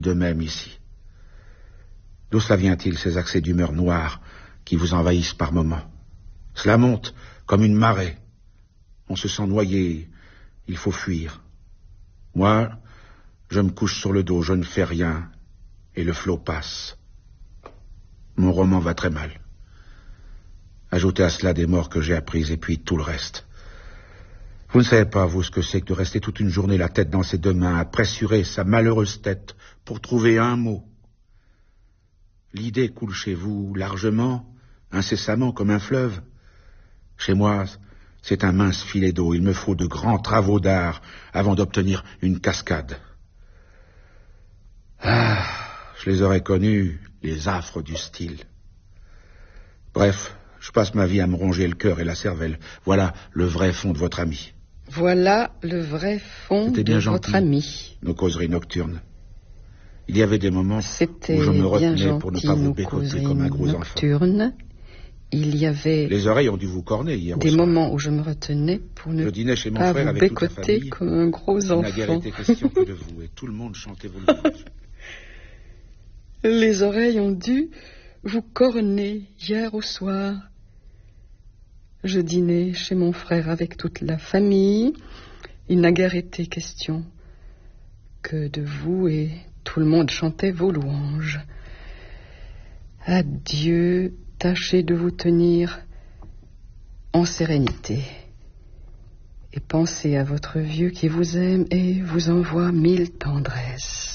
De même ici. D'où cela vient-il, ces accès d'humeur noire qui vous envahissent par moments? Cela monte comme une marée. On se sent noyé, il faut fuir. Moi, je me couche sur le dos, je ne fais rien, et le flot passe. Mon roman va très mal. Ajoutez à cela des morts que j'ai apprises, et puis tout le reste. Vous ne savez pas, vous, ce que c'est que de rester toute une journée la tête dans ses deux mains, à pressurer sa malheureuse tête pour trouver un mot. L'idée coule chez vous largement, incessamment, comme un fleuve. Chez moi, c'est un mince filet d'eau. Il me faut de grands travaux d'art avant d'obtenir une cascade. Ah, je les aurais connus, les affres du style. Bref, je passe ma vie à me ronger le cœur et la cervelle. Voilà le vrai fond de votre ami. Voilà le vrai fond de votre ami. Nos causeries nocturnes. Il y avait des moments où je me retenais pour ne pas vous bécoter comme un gros enfant. Il y avait les oreilles ont dû vous corner hier des moments où je me retenais pour ne pas vous bécoter comme un gros enfant. Il n'a guère été question que de vous, et tout le monde chantait vos louanges. Les oreilles ont dû vous corner hier au soir. Je dînais chez mon frère avec toute la famille. Il n'a guère été question que de vous, et tout le monde chantait vos louanges. Adieu, tâchez de vous tenir en sérénité et pensez à votre vieux qui vous aime et vous envoie 1000 tendresses.